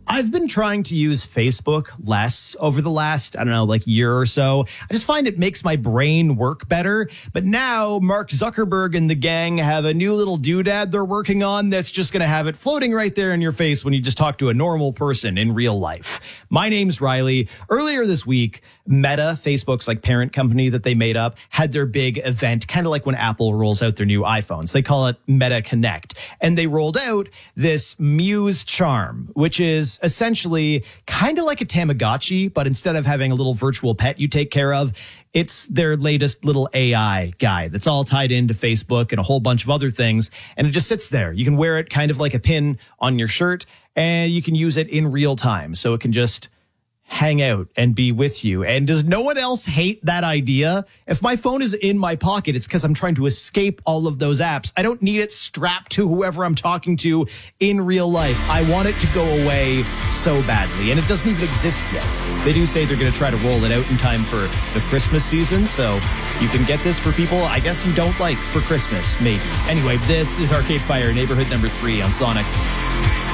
I've been trying to use Facebook less over the last, year or so. I just find it makes my brain work better. But now Mark Zuckerberg and the gang have a new little doodad they're working on that's just going to have it floating right there in your face when you just talk to a normal person in real life. My name's Riley. Earlier this week, Meta, Facebook's parent company that they made up, had their big event, kind of like when Apple rolls out their new iPhones. They call it Meta Connect. And they rolled out this Muse Charm, which is essentially kind of like a Tamagotchi, but instead of having a little virtual pet you take care of, it's their latest little AI guy that's all tied into Facebook and a whole bunch of other things. And it just sits there. You can wear it kind of like a pin on your shirt, and you can use it in real time. So it can just hang out and be with you. And does no one else hate that idea? If my phone is in my pocket, it's because I'm trying to escape all of those apps. I don't need it strapped to whoever I'm talking to in real life. I want it to go away so badly. And it doesn't even exist yet. They do say they're going to try to roll it out in time for the Christmas season. So you can get this for people I guess you don't like for Christmas, maybe. Anyway, this is Arcade Fire, neighborhood number 3 on Sonic.